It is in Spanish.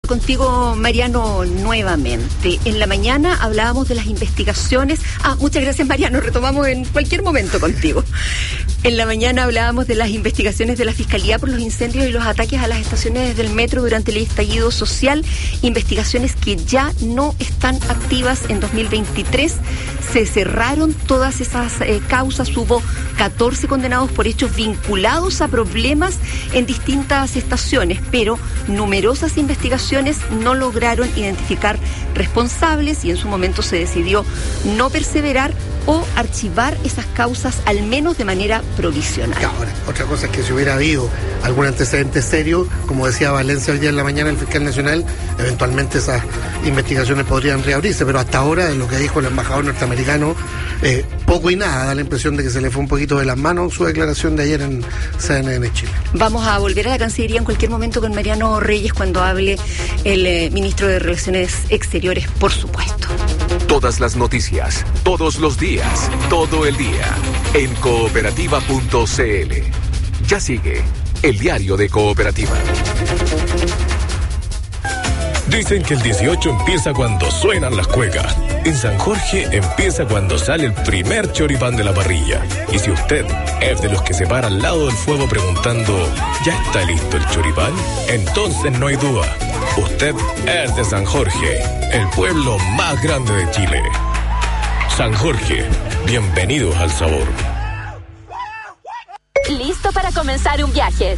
Contigo, Mariano, nuevamente. En la mañana hablábamos de las investigaciones. Muchas gracias, Mariano. Retomamos en cualquier momento contigo. En la mañana hablábamos de las investigaciones de la Fiscalía por los incendios y los ataques a las estaciones del metro durante el estallido social. Investigaciones que ya no están activas en 2023. Se cerraron todas esas causas. Hubo 14 condenados por hechos vinculados a problemas en distintas estaciones, pero numerosas investigaciones no lograron identificar responsables y en su momento se decidió no perseverar o archivar esas causas, al menos de manera provisional. Ahora, otra cosa es que si hubiera habido algún antecedente serio, como decía Valencia hoy día en la mañana el fiscal nacional, eventualmente esas investigaciones podrían reabrirse, pero hasta ahora, de lo que dijo el embajador norteamericano, poco y nada. Da la impresión de que se le fue un poquito de las manos su declaración de ayer en CNN Chile. Vamos a volver a la Cancillería en cualquier momento con Mariano Reyes cuando hable el ministro de Relaciones Exteriores, por supuesto. Todas las noticias, todos los días, todo el día, en cooperativa.cl. Ya sigue el diario de Cooperativa. Dicen que el 18 empieza cuando suenan las cuecas. En San Jorge empieza cuando sale el primer choripán de la parrilla. Y si usted es de los que se para al lado del fuego preguntando, ¿ya está listo el choripán? Entonces no hay duda. Usted es de San Jorge, el pueblo más grande de Chile. San Jorge, bienvenidos al sabor. ¿Listo para comenzar un viaje?